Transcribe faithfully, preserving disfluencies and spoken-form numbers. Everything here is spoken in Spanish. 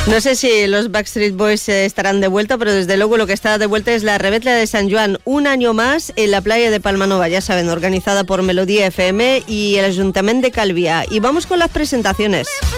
No sé si los Backstreet Boys estarán de vuelta, pero desde luego lo que está de vuelta es la Rebetla de San Joan, un año más en la playa de Palmanova, ya saben, organizada por Melodía F M y el Ayuntamiento de Calvià. Y vamos con las presentaciones.